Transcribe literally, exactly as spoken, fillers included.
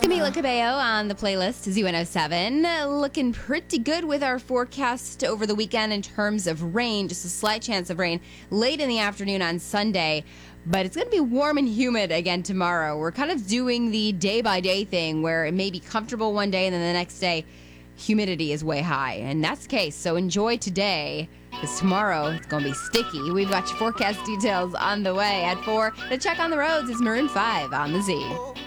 Camila Cabello on the playlist, Z one oh seven. Uh, Looking pretty good with our forecast over the weekend in terms of rain. Just a slight chance of rain late in the afternoon on Sunday. But it's going to be warm and humid again tomorrow. We're kind of doing the day-by-day thing where it may be comfortable one day and then the next day humidity is way high. And that's the case. So enjoy today, because tomorrow it's going to be sticky. We've got your forecast details on the way at four. The check on the roads is Maroon five on the Z.